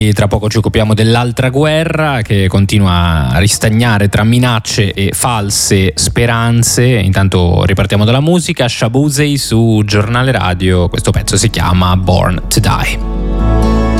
E tra poco ci occupiamo dell'altra guerra che continua a ristagnare tra minacce e false speranze. Intanto ripartiamo dalla musica. Shaboozey su Giornale Radio, questo pezzo si chiama Born to Die.